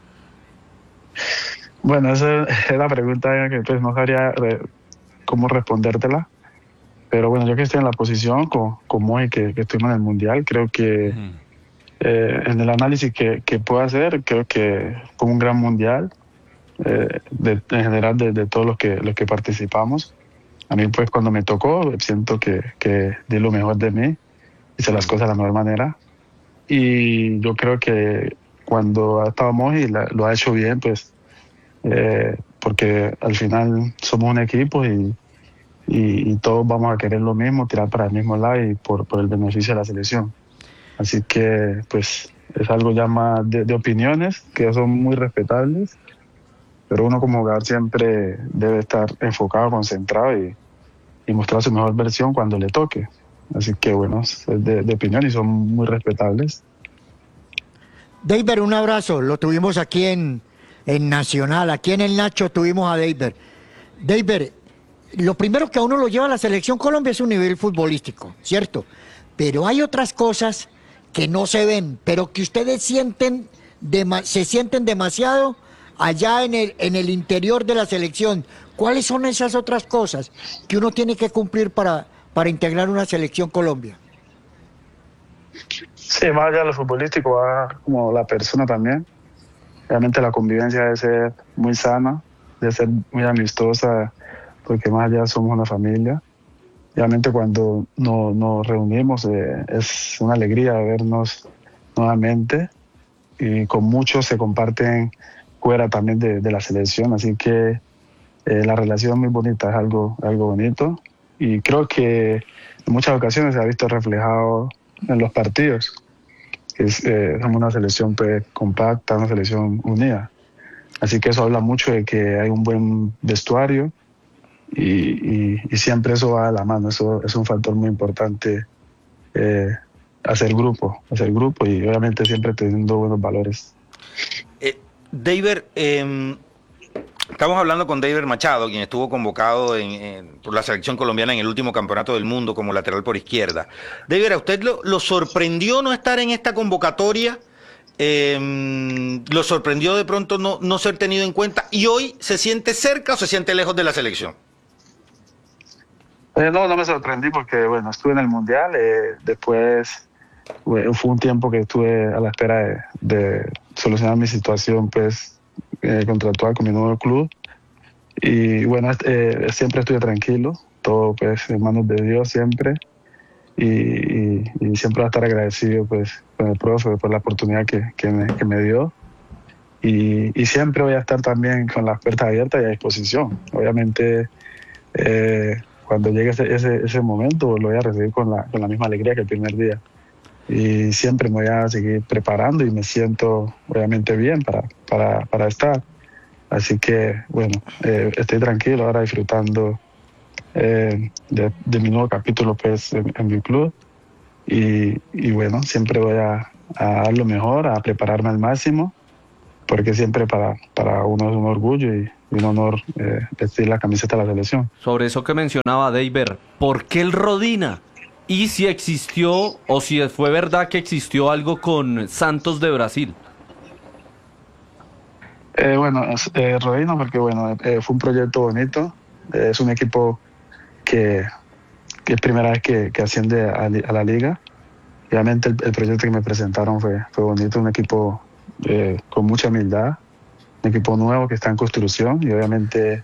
Bueno, esa es la pregunta que pues no sabría cómo respondértela, pero bueno, yo que estoy en la posición con Moy, que estuvimos en el Mundial, creo que en el análisis que puedo hacer, creo que fue un gran Mundial, en general de todos los que participamos. A mí pues cuando me tocó siento que di lo mejor de mí, hice las cosas de la mejor manera y yo creo que cuando ha estado Moji lo ha hecho bien, pues porque al final somos un equipo y todos vamos a querer lo mismo, tirar para el mismo lado y por el beneficio de la selección. Así que pues es algo ya más de opiniones que son muy respetables, pero uno como jugador siempre debe estar enfocado, concentrado y mostrar su mejor versión cuando le toque. Así que bueno, es de opinión y son muy respetables. David, un abrazo. Lo tuvimos aquí en Nacional, aquí en el Nacho tuvimos a David. David, lo primero que a uno lo lleva a la selección Colombia es su nivel futbolístico, ¿cierto? Pero hay otras cosas que no se ven, pero que ustedes se sienten demasiado allá en el interior de la selección. ¿Cuáles son esas otras cosas que uno tiene que cumplir para integrar una selección Colombia? Sí, más allá de lo futbolístico, va como la persona también. Realmente la convivencia debe ser muy sana, debe ser muy amistosa, porque más allá somos una familia. Realmente cuando nos reunimos es una alegría vernos nuevamente y con muchos se comparten fuera también de la selección, así que la relación es muy bonita, es algo bonito y creo que en muchas ocasiones se ha visto reflejado en los partidos. Somos una selección pues, compacta, una selección unida. Así que eso habla mucho de que hay un buen vestuario y siempre eso va a la mano. Eso es un factor muy importante, hacer grupo y obviamente siempre teniendo buenos valores. David, estamos hablando con David Machado, quien estuvo convocado por la selección colombiana en el último campeonato del mundo como lateral por izquierda. David, ¿a usted lo sorprendió no estar en esta convocatoria? ¿Lo sorprendió de pronto no ser tenido en cuenta? ¿Y hoy se siente cerca o se siente lejos de la selección? No me sorprendí porque, bueno, estuve en el Mundial, después fue un tiempo que estuve a la espera de solucionar mi situación, pues, contractual con mi nuevo club y bueno, siempre estuve tranquilo, todo pues en manos de Dios siempre y siempre voy a estar agradecido pues con el profe por la oportunidad que me dio y siempre voy a estar también con las puertas abiertas y a disposición. Obviamente cuando llegue ese momento lo voy a recibir con la misma alegría que el primer día y siempre me voy a seguir preparando y me siento obviamente bien para estar. Así que, bueno, estoy tranquilo ahora disfrutando de mi nuevo capítulo pues, en mi club. Y bueno, siempre voy a dar lo mejor, a prepararme al máximo, porque siempre para uno es un orgullo y un honor vestir la camiseta de la selección. Sobre eso que mencionaba David, ¿por qué el Rodina? Y si existió o si fue verdad que existió algo con Santos de Brasil. Rodino, porque bueno, fue un proyecto bonito, es un equipo que es primera vez que asciende a la liga. Obviamente el proyecto que me presentaron fue bonito, un equipo con mucha humildad, un equipo nuevo que está en construcción y obviamente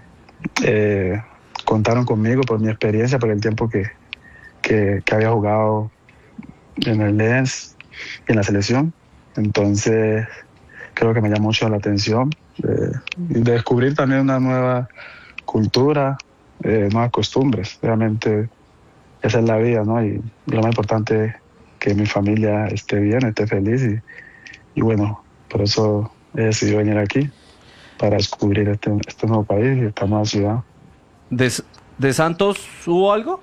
contaron conmigo por mi experiencia, por el tiempo que había jugado en el Lens y en la selección. Entonces creo que me llamó mucho la atención y descubrir también una nueva cultura, nuevas costumbres. Realmente esa es la vida, ¿no? Y lo más importante es que mi familia esté bien, esté feliz y bueno, por eso he decidido venir aquí para descubrir este nuevo país y esta nueva ciudad. ¿De Santos hubo algo?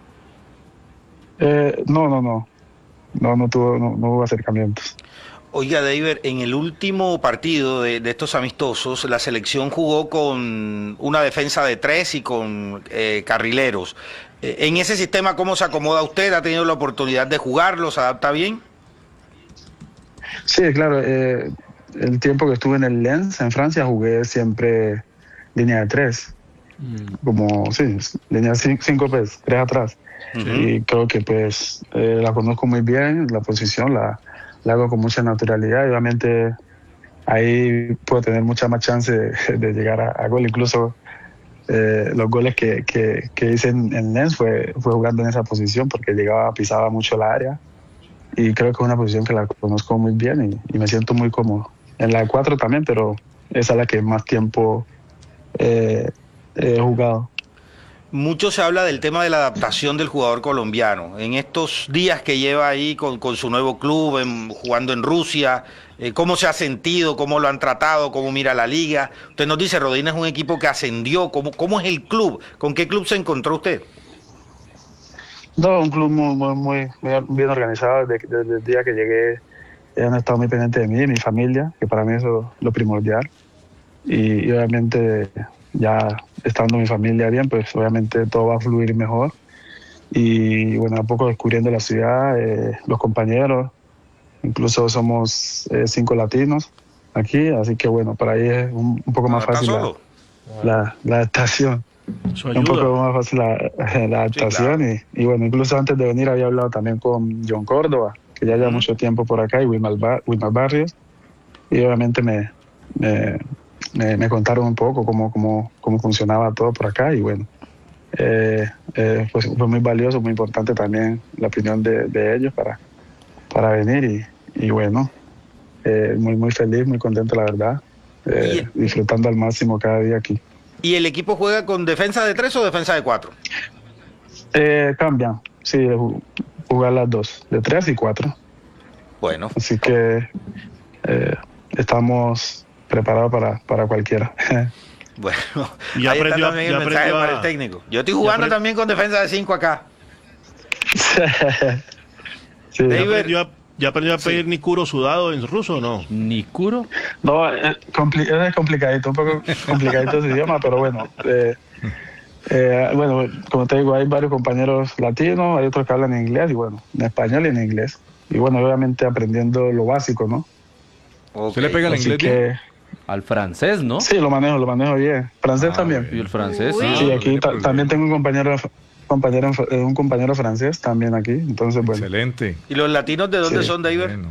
No hubo acercamientos. Oiga, David, en el último partido de estos amistosos, la selección jugó con una defensa de 3 y con carrileros. En ese sistema, ¿cómo se acomoda usted? ¿Ha tenido la oportunidad de jugarlo? ¿Se adapta bien? Sí, claro. El tiempo que estuve en el Lens, en Francia, jugué siempre línea de 3. Línea 5, pues, 3 atrás. Y creo que pues la conozco muy bien, la posición la hago con mucha naturalidad y obviamente ahí puedo tener mucha más chance de llegar a gol. Incluso los goles que hice en Lens fue jugando en esa posición porque pisaba mucho la área y creo que es una posición que la conozco muy bien y me siento muy cómodo. En la de 4 también, pero esa es la que más tiempo he jugado. Mucho se habla del tema de la adaptación del jugador colombiano. En estos días que lleva ahí con su nuevo club, jugando en Rusia, ¿cómo se ha sentido? ¿Cómo lo han tratado? ¿Cómo mira la liga? Usted nos dice, Rodina es un equipo que ascendió. ¿Cómo es el club? ¿Con qué club se encontró usted? No, un club muy bien organizado. Desde el día que llegué, han estado muy pendientes de mí, de mi familia, que para mí eso es lo primordial. Y obviamente ya estando mi familia bien, pues obviamente todo va a fluir mejor. Y bueno, a poco descubriendo la ciudad, los compañeros, incluso somos 5 latinos aquí, así que bueno, para ahí es un poco más fácil la adaptación. Es un poco más fácil la adaptación. Sí, claro. Y bueno, incluso antes de venir había hablado también con John Córdoba, que ya lleva mucho tiempo por acá, y Wilmar Barrios, y obviamente me contaron un poco cómo funcionaba todo por acá y bueno, pues fue muy valioso, muy importante también la opinión de ellos para venir y bueno, muy feliz, muy contento la verdad, disfrutando al máximo cada día aquí. ¿Y el equipo juega con defensa de 3 o defensa de 4? Cambian, sí, jugar las dos, de 3 y 4. Bueno. Así que estamos preparados para cualquiera. Bueno, y ahí está también el mensaje para el técnico. Yo estoy jugando también con defensa de 5 acá. Sí. ¿Ya aprendió a pedir Nikuro sudado en ruso o no? ¿Nikuro? No, es complicadito, un poco complicadito ese idioma, pero bueno. Bueno, como te digo, hay varios compañeros latinos, hay otros que hablan en inglés, y bueno, en español y en inglés. Y bueno, obviamente aprendiendo lo básico, ¿no? Okay. ¿Usted le pega el inglés bien? Al francés, ¿no? Sí, lo manejo bien. Francés también. ¿Y el francés? Sí, aquí también tengo un compañero francés también aquí, entonces bueno. Excelente. ¿Y los latinos de dónde son, David? Bueno.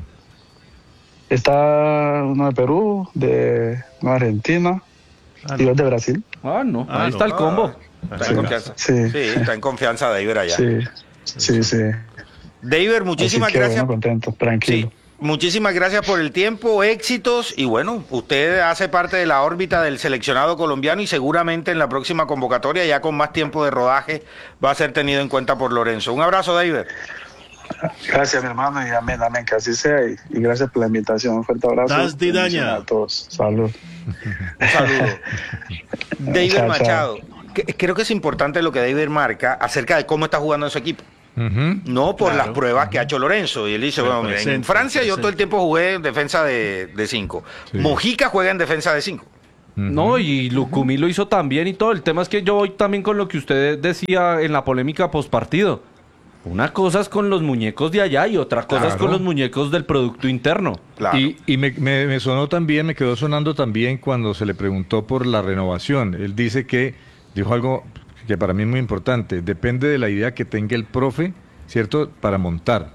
Está uno de Perú, de Argentina y dos de Brasil. Ahí está el combo. Está en confianza. Sí, está en confianza David allá. Sí. David, muchísimas gracias. Bueno, contento, tranquilo. Sí. Muchísimas gracias por el tiempo, éxitos y bueno, usted hace parte de la órbita del seleccionado colombiano y seguramente en la próxima convocatoria ya con más tiempo de rodaje va a ser tenido en cuenta por Lorenzo. Un abrazo, David. Gracias, mi hermano, y amén, que así sea. Y gracias por la invitación. Un fuerte abrazo. Das Didaña. A todos. Salud. Un saludo. David Chao, chao. Machado, creo que es importante lo que David marca acerca de cómo está jugando en su equipo. No por las pruebas que ha hecho Lorenzo. Y él dice, bueno, en Francia yo todo el tiempo jugué en defensa de 5. Sí. Mojica juega en defensa de 5. No, y Lucumí lo hizo también y todo. El tema es que yo voy también con lo que usted decía en la polémica postpartido. Una cosa es con los muñecos de allá y otra cosa es Claro. con los muñecos del Producto Interno. Claro. Y me sonó también, me quedó sonando también cuando se le preguntó por la renovación. Él dijo algo que para mí es muy importante. Depende de la idea que tenga el profe, ¿cierto? Para montar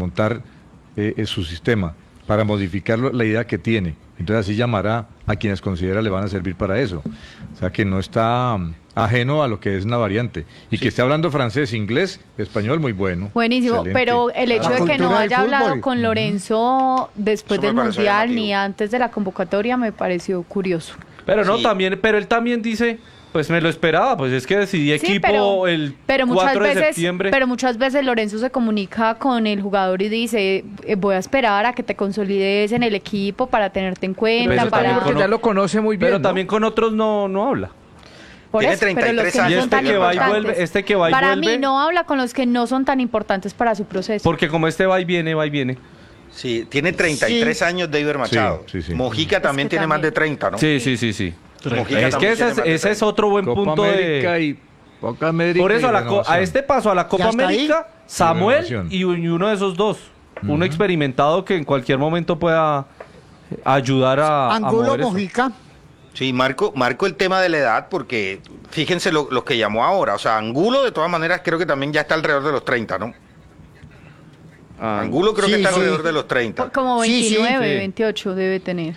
su sistema, para modificar la idea que tiene. Entonces así llamará a quienes considera le van a servir para eso. O sea que no está ajeno a lo que es una variante. Y que esté hablando francés, inglés, español, muy bueno. Buenísimo, Excelente. pero el hecho La de que no cultura del haya hablado fútbol. con Lorenzo después Eso me del pareció Mundial llamativo. ni antes de la convocatoria me pareció curioso. Pero no, Sí. pero él también dice, pues me lo esperaba, pues es que decidí Sí, equipo el muchas 4 de veces, septiembre. pero muchas veces Lorenzo se comunica con el jugador y dice, voy a esperar a que te consolides en el equipo para tenerte en Pero cuenta, eso para... también Porque ya lo conoce muy bien. Pero ¿no? también con otros no habla. Por Tiene eso, pero los 33 que no años. son Y este tan que va y importantes. vuelve, este que va y Para vuelve. mí no habla con los que no son tan importantes para su proceso. Porque como este va y viene. Sí, tiene 33 años David Machado. Sí. Mojica también Es que tiene más de también. 30, ¿no? Sí. Mojica Es que también ese tiene más de es 30. otro buen Copa punto América de... y Copa América. Por eso y a renovación. este paso a la Copa hasta ahí. América, Samuel renovación. y uno de esos dos. Uno experimentado que en cualquier momento pueda ayudar a Angulo, mover eso. Mojica. Sí, marco el tema de la edad porque fíjense los que llamó ahora. O sea, Angulo de todas maneras creo que también ya está alrededor de los 30, ¿no? Angulo creo Sí, que está sí. alrededor de los 30. Como Sí, sí. 29, Sí. 28 debe tener.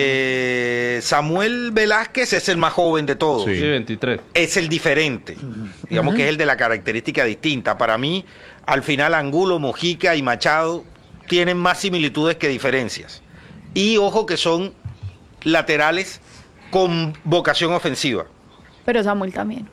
Samuel Velázquez es el más joven de todos. Sí. Sí, 23. Es el diferente. Digamos que es el de la característica distinta. Para mí, al final, Angulo, Mojica y Machado tienen más similitudes que diferencias. Y ojo que son laterales con vocación ofensiva. Pero Samuel también.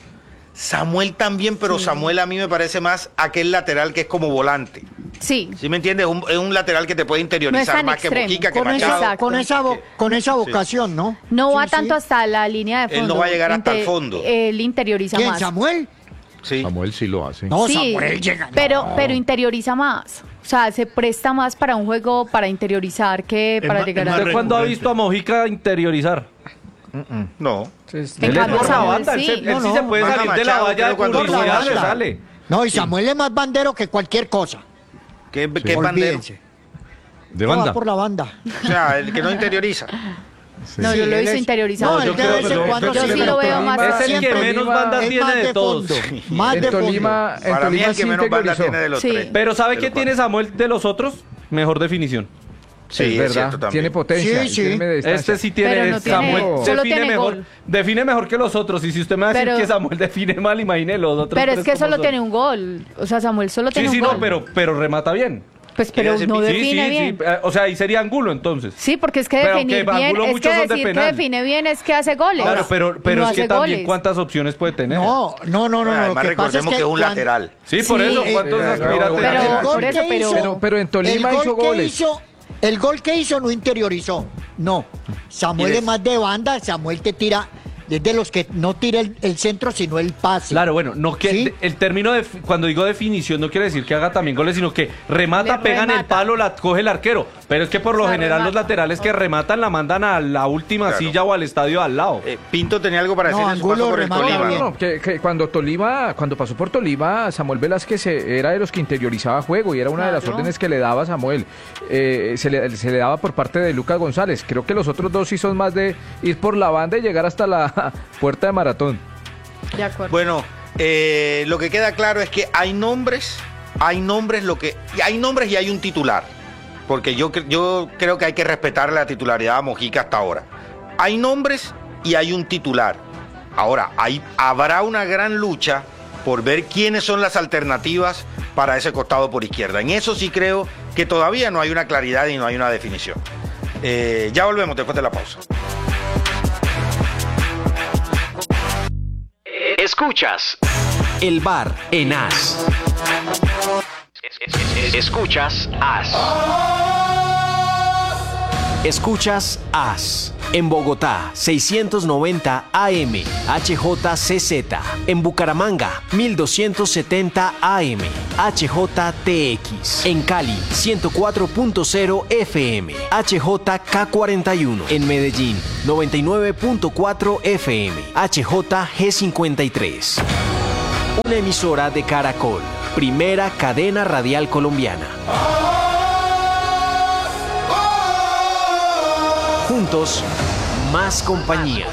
Samuel también, pero Samuel a mí me parece más aquel lateral que es como volante. Sí. ¿Sí me entiendes? Es un lateral que te puede No es interiorizar tan más extremo. que Mojica, que Con esa, Machado. Exacto. con esa vocación, ¿no? No Sí, va sí. tanto hasta la línea de Él fondo. no va a llegar hasta el fondo. Él interioriza ¿Quién, más. Samuel? Sí. Samuel sí lo hace. No, Sí, Samuel llega. no. pero interioriza más. O sea, se presta más para un juego para interiorizar que Es para más- llegar es a... más ¿Usted cuándo ha recurrente. visto a Mojica interiorizar? No. En Él es cambio, por la Samuel banda, sí. él sí No, se puede Manda salir de la Machado, valla de creo, cuando publicidad, hizo se banda. sale. No, y Samuel es más bandero que cualquier cosa. ¿Qué bandero? Olvídense. De No, va banda. por la banda. O sea, el que no interioriza. No, Sí, yo lo he él visto es- interiorizado. No, él yo de creo vez que en no, cuando yo sí lo veo más- Es el que siempre menos Tolima- bandas es tiene más de todos. fondo, más En de fondo. Tolima, en Para mí Tolima el que sí menos banda interiorizó. tiene de los Sí. tres. Pero ¿sabe De qué los tiene cuatro. Samuel de los otros? Mejor definición. Sí, es es verdad. cierto también. Tiene potencia. Sí, sí. tiene media distancia. Este sí tiene, Pero no tiene- Samuel solo define tiene mejor, gol. define mejor que los otros. Y si usted me va a decir Pero- que Samuel define mal, imagine los otros. Pero es tres que cómo solo son. tiene un gol. O sea, Samuel solo Sí, tiene sí, un no, gol. pero remata bien. Pues, pero Sí, no sí, define bien. O sea, ahí sería Angulo entonces. Sí, porque es que Pero definir que bien, Angulo es que muchos son de decir que penal. define bien es que hace goles. Claro, pero No es que hace también goles. cuántas opciones puede tener. No. Además, Lo que pasa es recordemos que es un cuando- lateral. Sí, por Sí, eso, ¿cuántos pero- aspira a pero- tener? El gol por eso, que pero- hizo- pero en Tolima el gol hizo que goles. El gol que hizo no interiorizó. No. Samuel Y es más de banda. Samuel te tira. Es de los que no tira el centro, sino el pase. Claro, bueno, no que ¿Sí? el término de cuando digo definición no quiere decir que haga también goles, sino que remata, Le pega en el remata. palo, la coge el arquero. Pero es que por lo La general los remata. laterales que rematan la mandan a la última Claro. silla o al estadio al lado. Pinto tenía algo para No, decir en su Angulo paso por el remata Tolima, bien. ¿no? No, que cuando pasó por Tolima, Samuel Velázquez era de los que interiorizaba juego y era una de las Claro. órdenes que le daba Samuel. Se le daba por parte de Lucas González. Creo que los otros dos sí son más de ir por la banda y llegar hasta la puerta de maratón. De acuerdo. Bueno, lo que queda claro es que hay nombres y hay un titular. Porque yo creo que hay que respetar la titularidad a Mojica hasta ahora. Hay nombres y hay un titular. Ahora, habrá una gran lucha por ver quiénes son las alternativas para ese costado por izquierda. En eso sí creo que todavía no hay una claridad y no hay una definición. Ya volvemos después de la pausa. Escuchas El Bar en As. Escuchas AS. Escuchas AS. En Bogotá, 690 AM, HJCZ. En Bucaramanga, 1270 AM, HJTX. En Cali, 104.0 FM, HJK41. En Medellín, 99.4 FM, HJG53. Una emisora de Caracol, primera cadena radial colombiana. Juntos, más compañía.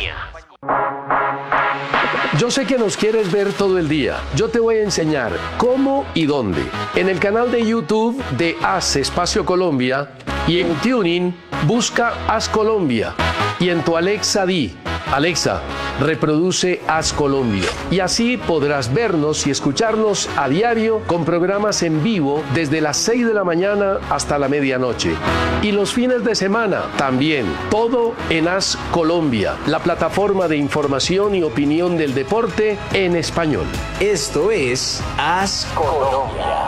Yo sé que nos quieres ver todo el día. Yo te voy a enseñar cómo y dónde. En el canal de YouTube de AS Espacio Colombia y en TuneIn busca AS Colombia. Y en tu Alexa di: Alexa, reproduce AS Colombia. Y así podrás vernos y escucharnos a diario con programas en vivo desde las 6 de la mañana hasta la medianoche. Y los fines de semana también. Todo en AS Colombia, la plataforma de información y opinión del deporte en español. Esto es AS Colombia.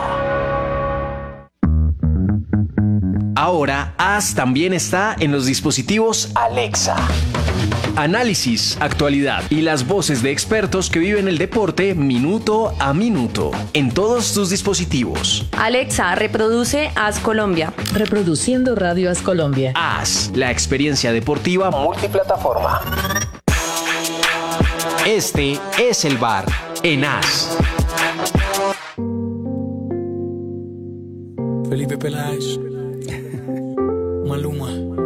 Ahora, AS también está en los dispositivos Alexa. Análisis, actualidad y las voces de expertos que viven el deporte minuto a minuto en todos tus dispositivos. Alexa, reproduce AS Colombia. Reproduciendo Radio AS Colombia. AS, la experiencia deportiva multiplataforma. Este es el bar en AS. Felipe Peláez, Maluma.